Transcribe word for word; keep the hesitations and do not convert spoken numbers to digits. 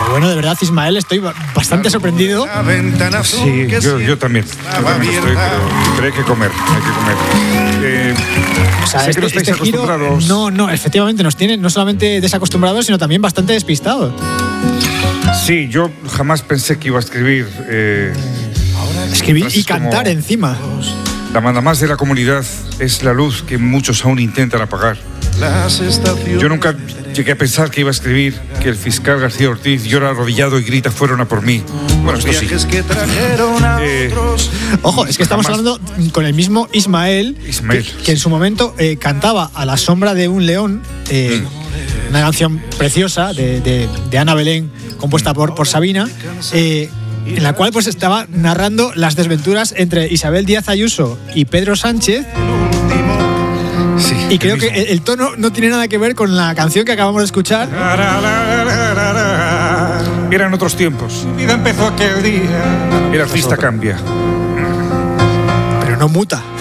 bueno, de verdad, Ismael, estoy bastante sorprendido. Sí, yo, yo también. Yo también estoy, pero, pero hay que comer, hay que comer. Eh, o sea, sé este, que no estáis este giro, acostumbrados. no, no, efectivamente, nos tiene no solamente desacostumbrados, sino también bastante despistados. Sí, yo jamás pensé que iba a escribir. Eh, Escribir y cantar como, encima. La mandamás de la comunidad es la luz que muchos aún intentan apagar. Yo nunca llegué a pensar que iba a escribir que el fiscal García Ortiz llora arrodillado y grita fueron a por mí. Bueno, esto sí. Eh, Ojo, es que estamos jamás. hablando con el mismo Ismael, Ismael que, que en su momento eh, cantaba A la sombra de un león, eh, mm. una canción preciosa de, de, de Ana Belén, compuesta mm. por, por Sabina, eh, en la cual pues estaba narrando las desventuras entre Isabel Díaz Ayuso y Pedro Sánchez. Sí, y creo que el, el tono no tiene nada que ver con la canción que acabamos de escuchar. Eran otros tiempos. Mi vida empezó aquel día. El artista cambia. Pero no muta.